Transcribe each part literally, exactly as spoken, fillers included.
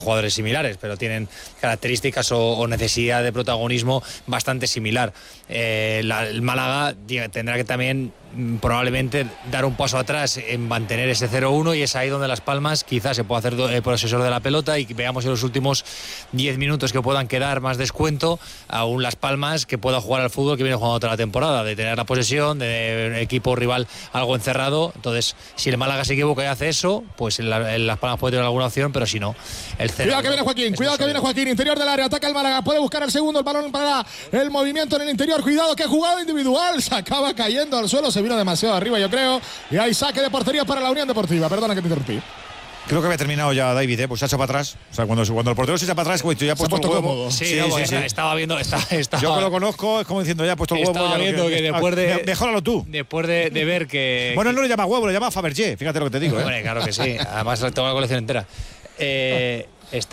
jugadores similares, pero tienen características o, o necesidad de protagonismo bastante similar. Eh, la, el Málaga tendrá que también probablemente dar un paso atrás en mantener ese cero uno, y es ahí donde Las Palmas quizás se pueda hacer eh, posesor de la pelota y veamos en los últimos diez minutos que puedan quedar más descuento a un Las Palmas que pueda jugar al fútbol que viene jugando toda la temporada, de tener la posesión, de equipo rival algo encerrado. Entonces, si el Málaga se equivoca y hace eso, pues el, el Las Palmas puede tener alguna opción, pero si no, el cero. Cuidado que viene Joaquín, cuidado que viene Joaquín, interior del área, ataca el Málaga, puede buscar el segundo, el balón para el movimiento en el interior, cuidado que jugada individual, se acaba cayendo al suelo, se vino demasiado arriba yo creo, y hay saque de portería para la Unión Deportiva. Perdona que te interrumpí. Creo que había terminado ya David, ¿eh? Pues se ha hecho para atrás. O sea, cuando, cuando el portero se echa para atrás, como ya ha puesto, puesto el huevo. Sí, sí, no, sí, sí. Estaba viendo. Estaba, estaba, Yo que lo conozco, es como diciendo, ya ha puesto el huevo. Estaba ya viendo que, que después de. Mejóralo tú. Después de, de ver que. Bueno, él no le llama huevo, le llama Fabergé. Fíjate lo que te digo, ¿eh? Hombre, claro que sí. Además, tengo la colección entera. Eh.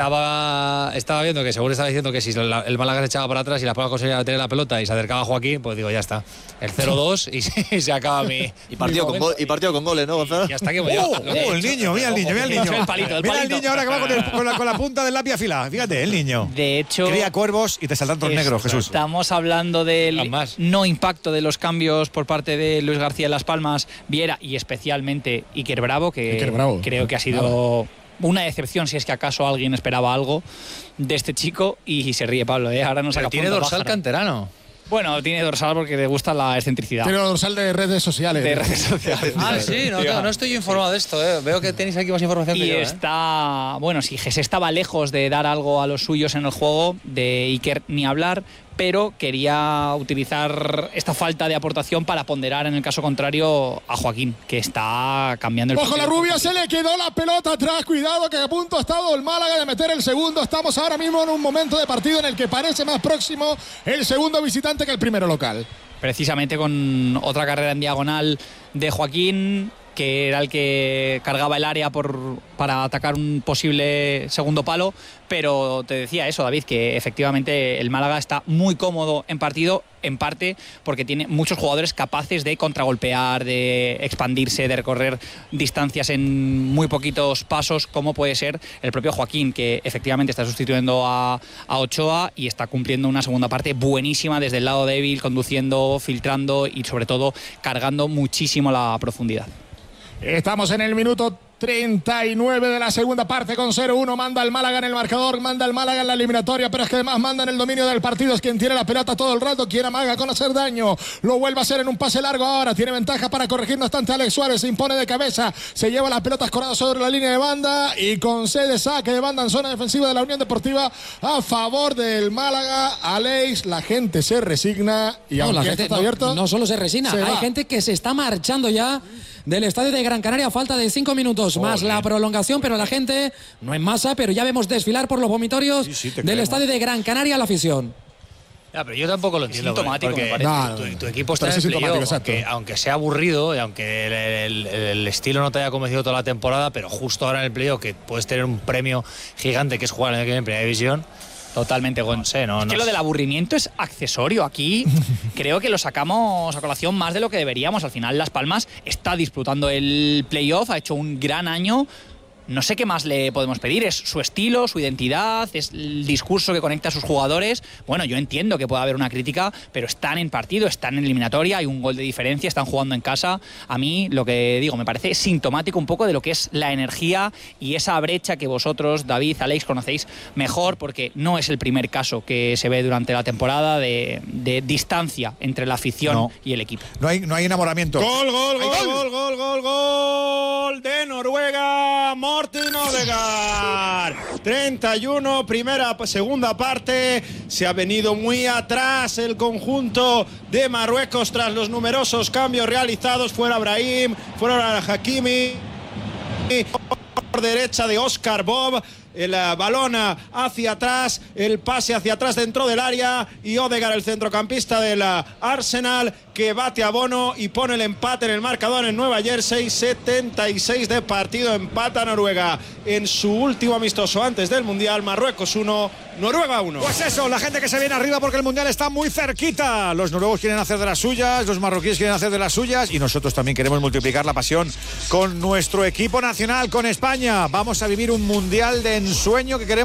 Estaba, estaba viendo que según estaba diciendo que si la, el Málaga se echaba para atrás y la Palma conseguía tener la pelota y se acercaba a Joaquín, pues digo, ya está. El cero dos y, y se acaba mi. Y partido, mi con, gol, y partido con goles, ¿no, Gonzalo? Y hasta que voy oh, oh, el niño, mira el niño, mira el niño. El palito, el mira el palito. niño ahora que va con, el, con, la, con la punta del lápiz afilada. Fíjate, el niño. De hecho, cría cuervos y te saltan todos negros, Jesús. Estamos hablando del no impacto de los cambios por parte de Luis García en Las Palmas, Viera y especialmente Iker Bravo, que Iker Bravo. creo que ha sido Bravo. Una decepción, si es que acaso alguien esperaba algo de este chico, y se ríe Pablo, ¿eh? Ahora no saca. Tiene dorsal canterano. Bueno, tiene dorsal porque le gusta la excentricidad. Tiene dorsal de redes sociales. De redes sociales. Ah, sí, no, no, no estoy informado de esto, ¿eh? Veo que tenéis aquí más información y que yo, ¿eh? está, bueno, si Gese estaba lejos de dar algo a los suyos en el juego, de Iker ni hablar, pero quería utilizar esta falta de aportación para ponderar en el caso contrario a Joaquín, que está cambiando el Ojo, la rubia, se le quedó la pelota atrás, cuidado que a punto ha estado el Málaga de meter el segundo. Estamos ahora mismo en un momento de partido en el que parece más próximo el segundo visitante que el primero local. Precisamente con otra carrera en diagonal de Joaquín, que era el que cargaba el área por, para atacar un posible segundo palo, pero te decía eso, David, que efectivamente el Málaga está muy cómodo en partido, en parte porque tiene muchos jugadores capaces de contragolpear, de expandirse, de recorrer distancias en muy poquitos pasos, como puede ser el propio Joaquín, que efectivamente está sustituyendo a, a Ochoa y está cumpliendo una segunda parte buenísima desde el lado débil, conduciendo, filtrando y sobre todo cargando muchísimo la profundidad. Estamos en el minuto treinta y nueve de la segunda parte con cero uno. Manda el Málaga en el marcador, manda el Málaga en la eliminatoria, pero es que además manda en el dominio del partido. Es quien tiene la pelota todo el rato, quien amaga con hacer daño. Lo vuelve a hacer en un pase largo ahora. Tiene ventaja para corregir bastante Alex Suárez. Se impone de cabeza, se lleva las pelotas coradas sobre la línea de banda y concede saque de banda en zona defensiva de la Unión Deportiva a favor del Málaga. Alex, la gente se resigna y no, aunque la gente esto está no, abierto, no solo se resigna, se hay va. gente que se está marchando ya del estadio de Gran Canaria a falta de cinco minutos oh, más bien. La prolongación, pero la gente no en masa, pero ya vemos desfilar por los vomitorios sí, sí, del creemos. Estadio de Gran Canaria la afición. Ya, pero yo tampoco lo entiendo. Sintomático, porque, me parece. No, tu, tu equipo está en el playoff, aunque, aunque sea aburrido y aunque el, el, el estilo no te haya convencido toda la temporada, pero justo ahora en el playoff que puedes tener un premio gigante que es jugar en Primera División. Totalmente, Gon. No sé, no, es no que sé. Lo del aburrimiento es accesorio. Aquí creo que lo sacamos a colación más de lo que deberíamos. Al final Las Palmas está disputando el playoff, ha hecho un gran año. No sé qué más le podemos pedir, es su estilo, su identidad, es el discurso que conecta a sus jugadores. Bueno, yo entiendo que pueda haber una crítica, pero están en partido, están en eliminatoria, hay un gol de diferencia, están jugando en casa. A mí, lo que digo, me parece sintomático un poco de lo que es la energía y esa brecha que vosotros, David, Alex, conocéis mejor, porque no es el primer caso que se ve durante la temporada de, de distancia entre la afición no. y el equipo. No hay, no hay enamoramiento. Gol, gol, gol, gol, gol, gol, gol de Noruega. Martin Odegaard, treinta y uno, primera, segunda parte, se ha venido muy atrás el conjunto de Marruecos tras los numerosos cambios realizados, fuera Brahim, fuera Hakimi, por derecha de Oscar Bob, el balón hacia atrás, el pase hacia atrás dentro del área y Odegaard, el centrocampista del Arsenal, que bate a Bono y pone el empate en el marcador en Nueva Jersey. setenta y seis de partido, empata Noruega en su último amistoso antes del Mundial. Marruecos uno, Noruega uno. Pues eso, la gente que se viene arriba porque el Mundial está muy cerquita. Los noruegos quieren hahacer de las suyas, los marroquíes quieren hacer de las suyas y nosotros también queremos multiplicar la pasión con nuestro equipo nacional, con España. Vamos a vivir un Mundial de ensueño que queremos